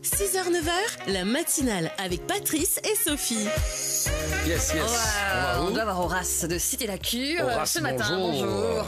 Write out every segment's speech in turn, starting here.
6h-9h, la matinale avec Patrice et Sophie. Yes. On doit avoir Horace de Cité-la-Cure Horace, ce matin. bonjour.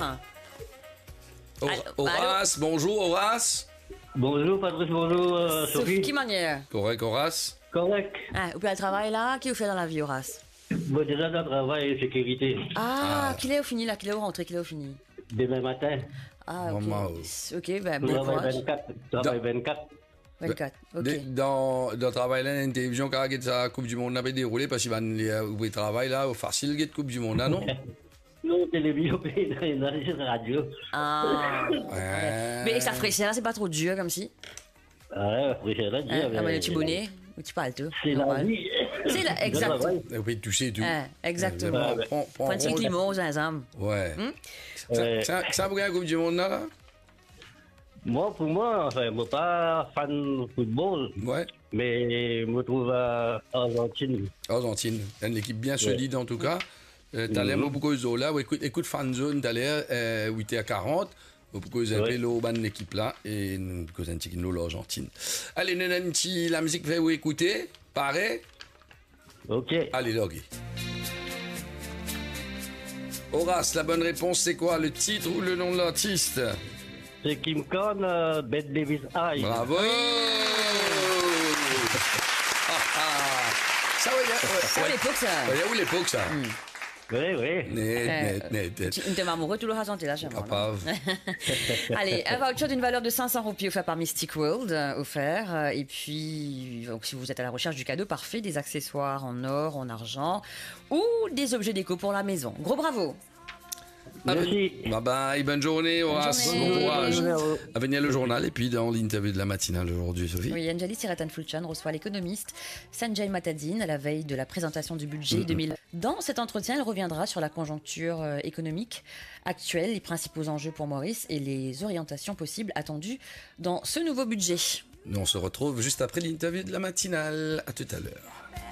Horace, bonjour Horace. Bonjour Patrice, bonjour Sophie. Qui manière? Correct Horace. Correct. Vous pouvez le travail là? Qui vous fait dans la vie, Horace? Bon, déjà dans le travail et sécurité. Qu'il est au fini là? Qu'il est au rentré? Qu'il est au fini? Demain matin. Ok. Maman. Ok, ben bon Travail courage. 24. Travail 24. 24. Ok. Dans le travail là, la télévision, quand la Coupe du Monde avait déroulé, parce qu'il va au travail là, au facile, la Coupe du Monde, là, non? Non, télévision, dans les radios. Ouais. Mais ça fraîcheur là, c'est pas trop dur comme si? Ouais, après c'est là, Le petit bonnet, ou tu parles tout. c'est la Normal. vie. C'est là, exact. Vous pouvez toucher et tout. Exactement. Prends un petit limon aux zinzam. Ouais. Ouais. Ça vous gagne la Coupe du Monde là? Moi, pour moi, enfin, moi pas fan de football, Ouais. mais je me trouve à Argentine. Argentine. Une équipe bien solide en tout cas. T'as l'air beaucoup de là. Écoute, fan zone, t'as l'air 8 à 40. Beaucoup de appelés l'équipe là. Et nous, un petit l'Argentine. Allez, Nenanti, la musique fait vous écouter. Pareil. Ok. Allez, logé. Horace, la bonne réponse, c'est quoi? Le titre ou le nom de l'artiste? C'est Kim Korn, Bette Davis High. Bravo! Ça va, C'est à l'époque ça. il y a où l'époque, ça? Oui. Net. Tu t'es amoureux tout le raconté là, j'aime. Papa. Allez, un voucher d'une valeur de 500 roupies offert par Mystic World, offert. Et puis, donc, si vous êtes à la recherche du cadeau parfait, des accessoires en or, en argent ou des objets déco pour la maison. Gros bravo! Merci. Bye bye, bonne journée, Horace. journée. Bon courage. Bonne journée. À venir le journal et puis dans l'interview de la matinale aujourd'hui, Sophie. Oui, Anjali Siratan-Fulchan reçoit l'économiste Sanjay Matadine à la veille de la présentation du budget 2000. Dans cet entretien, elle reviendra sur la conjoncture économique actuelle, les principaux enjeux pour Maurice et les orientations possibles attendues dans ce nouveau budget. Nous, on se retrouve juste après l'interview de la matinale. À tout à l'heure.